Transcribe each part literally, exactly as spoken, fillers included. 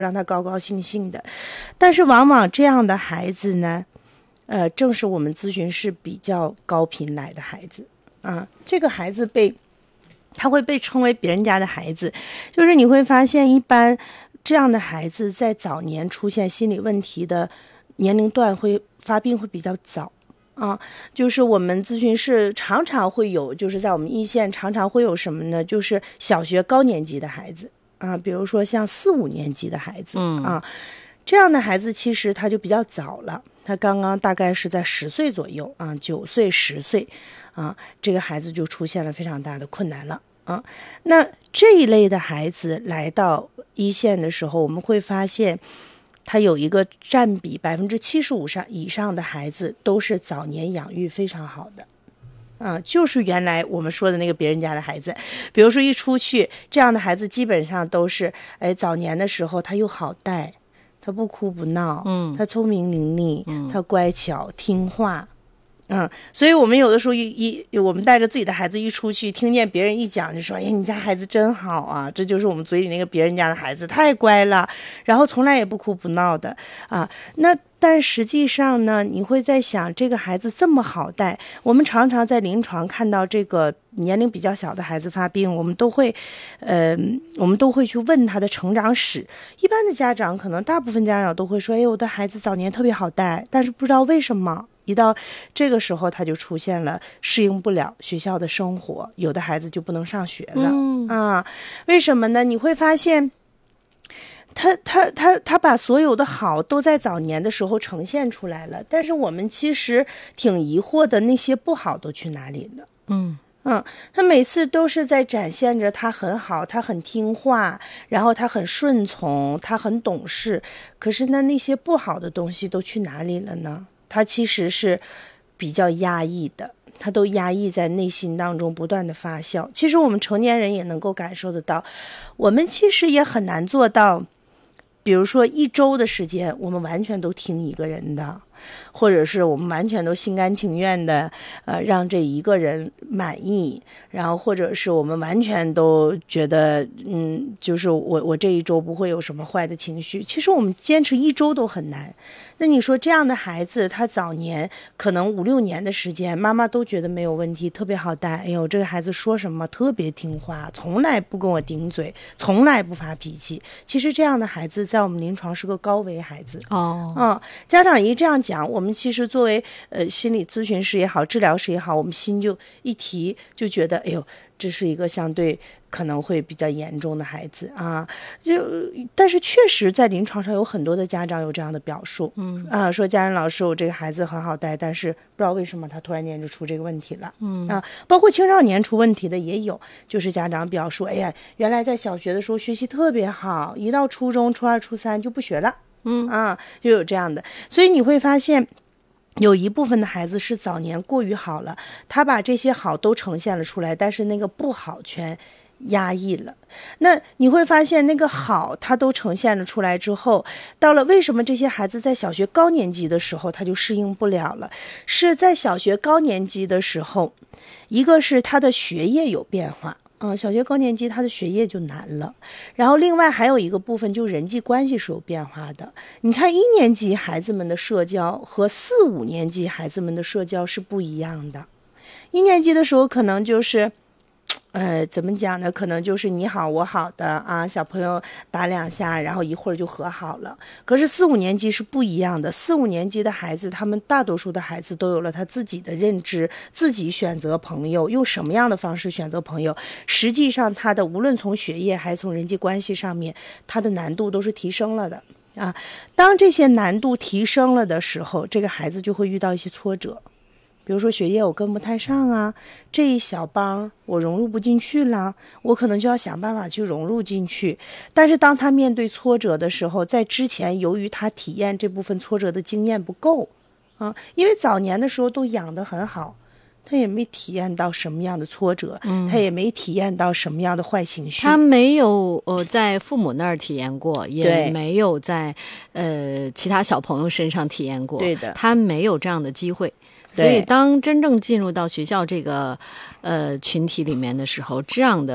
让他高高兴兴的。但是往往这样的孩子呢，呃，正是我们咨询室比较高频来的孩子啊。这个孩子被他会被称为别人家的孩子，就是你会发现一般这样的孩子在早年出现心理问题的年龄段会发病会比较早啊。就是我们咨询室常常会有，就是在我们一线常常会有什么呢，就是小学高年级的孩子啊，比如说像四五年级的孩子、嗯、啊，这样的孩子其实他就比较早了，他刚刚大概是在十岁左右啊，九岁十岁啊，这个孩子就出现了非常大的困难了啊。那这一类的孩子来到一线的时候，我们会发现他有一个占比百分之七十五上以上的孩子都是早年养育非常好的啊，就是原来我们说的那个别人家的孩子。比如说一出去，这样的孩子基本上都是，哎，早年的时候他又好带，他不哭不闹，嗯，他聪明伶俐，嗯，他乖巧听话，嗯，所以我们有的时候一一我们带着自己的孩子一出去，听见别人一讲就说，哎，你家孩子真好啊，这就是我们嘴里那个别人家的孩子，太乖了，然后从来也不哭不闹的啊。那但实际上呢，你会在想，这个孩子这么好带，我们常常在临床看到这个年龄比较小的孩子发病，我们都会呃我们都会去问他的成长史。一般的家长可能大部分家长都会说，哎，我的孩子早年特别好带，但是不知道为什么一到这个时候他就出现了适应不了学校的生活，有的孩子就不能上学了、嗯、啊，为什么呢？你会发现他他他他把所有的好都在早年的时候呈现出来了，但是我们其实挺疑惑的，那些不好都去哪里了？嗯嗯，他每次都是在展现着他很好，他很听话，然后他很顺从，他很懂事，可是呢，那些不好的东西都去哪里了呢？他其实是比较压抑的，他都压抑在内心当中不断的发酵。其实我们成年人也能够感受得到，我们其实也很难做到，比如说一周的时间我们完全都听一个人的，或者是我们完全都心甘情愿的呃让这一个人满意，然后或者是我们完全都觉得嗯就是我我这一周不会有什么坏的情绪。其实我们坚持一周都很难。那你说这样的孩子，他早年可能五六年的时间妈妈都觉得没有问题，特别好带，哎呦这个孩子说什么特别听话，从来不跟我顶嘴，从来不发脾气。其实这样的孩子在我们临床是个高危孩子哦。嗯，家长一这样讲，我们其实作为呃心理咨询师也好，治疗师也好，我们心就一提就觉得，哎呦，这是一个相对可能会比较严重的孩子啊。就但是确实在临床上有很多的家长有这样的表述，嗯啊，说家人老师，我这个孩子很好带，但是不知道为什么他突然间就出这个问题了，嗯啊，包括青少年出问题的也有，就是家长表述，哎呀，原来在小学的时候学习特别好，一到初中初二初三就不学了。嗯啊，就有这样的。所以你会发现有一部分的孩子是早年过于好了，他把这些好都呈现了出来，但是那个不好全压抑了。那你会发现那个好他都呈现了出来之后，到了为什么这些孩子在小学高年级的时候他就适应不了了，是在小学高年级的时候，一个是他的学业有变化，嗯，小学高年级他的学业就难了，然后另外还有一个部分就是人际关系是有变化的。你看一年级孩子们的社交和四五年级孩子们的社交是不一样的。一年级的时候可能就是呃，怎么讲呢？可能就是你好我好的啊，小朋友打两下，然后一会儿就和好了。可是四五年级是不一样的，四五年级的孩子，他们大多数的孩子都有了他自己的认知，自己选择朋友，用什么样的方式选择朋友，实际上他的无论从学业还是从人际关系上面，他的难度都是提升了的啊。当这些难度提升了的时候，这个孩子就会遇到一些挫折。比如说学业我跟不太上啊，这一小帮我融入不进去了，我可能就要想办法去融入进去。但是当他面对挫折的时候，在之前由于他体验这部分挫折的经验不够啊，因为早年的时候都养得很好，他也没体验到什么样的挫折、嗯、他也没体验到什么样的坏情绪， 他没有呃在父母那儿体验过，也没有在呃其他小朋友身上体验过， 对的， 他没有这样的机会。所以当真正进入到学校这个呃群体里面的时候，这样的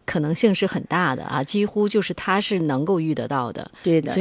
可能性是很大的啊，几乎就是他是能够遇得到的。 对的。